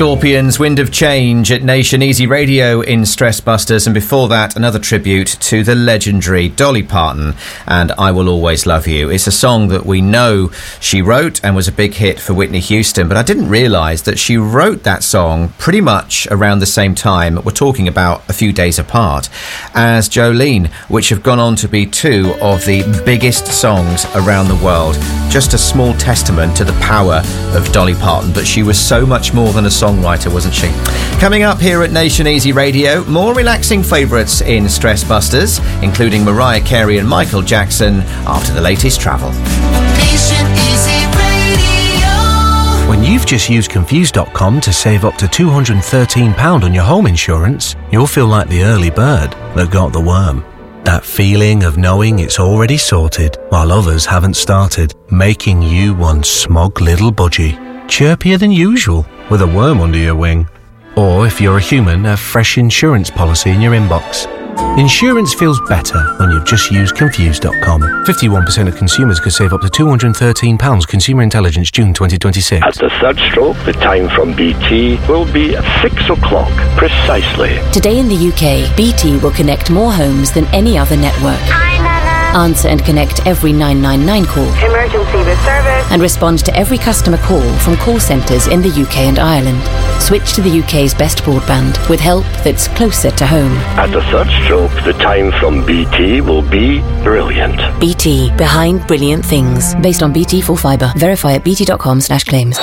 Scorpions, Wind of Change at Nation Easy Radio in Stress Busters, and before that another tribute to the legendary Dolly Parton and I Will Always Love You. It's a song that we know she wrote and was a big hit for Whitney Houston, but I didn't realise that she wrote that song pretty much around the same time, we're talking about a few days apart, as Jolene, which have gone on to be two of the biggest songs around the world. Just a small testament to the power of Dolly Parton, but she was so much more than a songwriter, wasn't she? Coming up here at Nation Easy Radio, more relaxing favourites in Stress Busters, including Mariah Carey and Michael Jackson after the latest travel. Nation Easy Radio. When you've just used Confused.com to save up to £213 on your home insurance, you'll feel like the early bird that got the worm. That feeling of knowing it's already sorted while others haven't started, making you one smug little budgie, chirpier than usual with a worm under your wing. Or if you're a human, a fresh insurance policy in your inbox. Insurance feels better when you've just used Confused.com. 51% of consumers could save up to £213. Consumer Intelligence, June 2026. At the third stroke, the time from BT will be 6 o'clock precisely. Today in the UK, BT will connect more homes than any other network. Answer and connect every 999 call. Emergency with service. And respond to every customer call from call centres in the UK and Ireland. Switch to the UK's best broadband with help that's closer to home. At the third stroke, the time from BT will be brilliant. BT, behind brilliant things. Based on BT Full Fibre. Verify at bt.com/claims.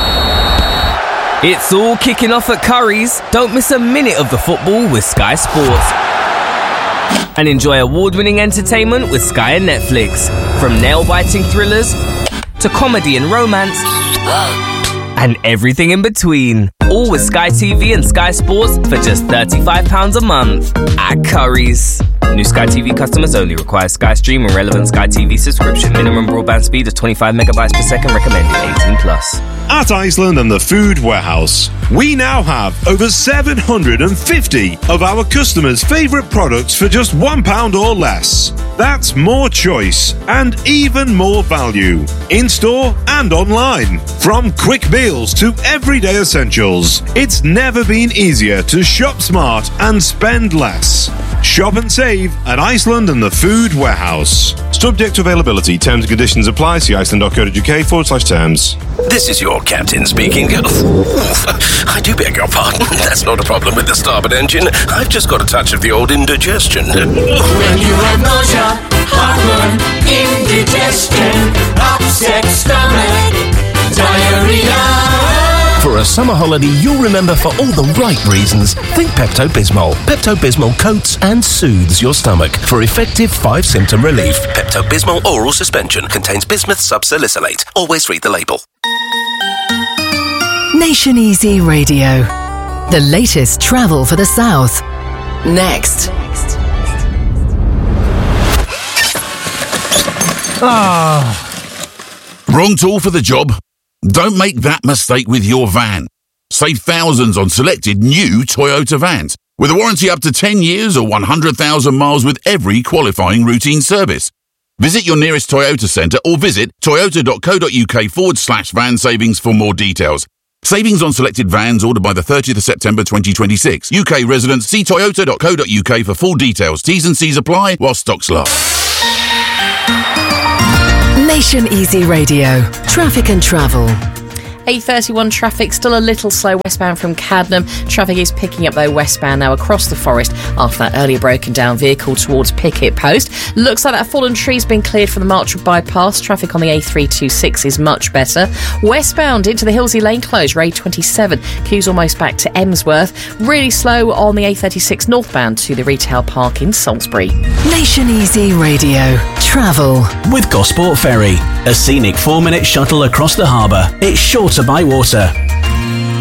It's all kicking off at Curry's. Don't miss a minute of the football with Sky Sports. And enjoy award-winning entertainment with Sky and Netflix. From nail-biting thrillers to comedy and romance and everything in between. All with Sky TV and Sky Sports for just £35 a month at Curry's. New Sky TV customers only. Require Sky Stream and relevant Sky TV subscription. Minimum broadband speed of 25 megabytes per second. Recommended 18+. At Iceland and the Food Warehouse, we now have over 750 of our customers' favourite products for just £1 or less. That's more choice and even more value. In-store and online. From quick meals to everyday essentials, it's never been easier to shop smart and spend less. Shop and save at Iceland and the Food Warehouse. Subject to availability. Terms and conditions apply. See iceland.co.uk/terms. This is your captain speaking. I do beg your pardon. That's not a problem with the starboard engine. I've just got a touch of the old indigestion. When you have nausea, heartburn, indigestion, upset stomach, diarrhea. For a summer holiday you'll remember for all the right reasons, think Pepto-Bismol. Pepto-Bismol coats and soothes your stomach for effective 5-symptom relief. Pepto-Bismol oral suspension contains bismuth subsalicylate. Always read the label. Nation Easy Radio. The latest travel for the South. Next. Wrong tool for the job? Don't make that mistake with your van. Save thousands on selected new Toyota vans with a warranty up to 10 years or 100,000 miles with every qualifying routine service. Visit your nearest Toyota centre or visit toyota.co.uk/van savings for more details. Savings on selected vans ordered by the 30th of September 2026. UK residents, see toyota.co.uk for full details. T's and C's apply while stocks last. Nation Easy Radio. Traffic and travel. 8:31 traffic still a little slow westbound from Cadnam. Traffic is picking up though westbound now across the forest after that earlier broken down vehicle towards Picket Post. Looks like that fallen tree's been cleared from the Marchwood bypass. Traffic on the A326 is much better. Westbound into the Hillsey Lane close, A27. Queues almost back to Emsworth. Really slow on the A36 northbound to the retail park in Salisbury. Nation Easy Radio. Travel. With Gosport Ferry, a scenic 4-minute shuttle across the harbour. It's short by water.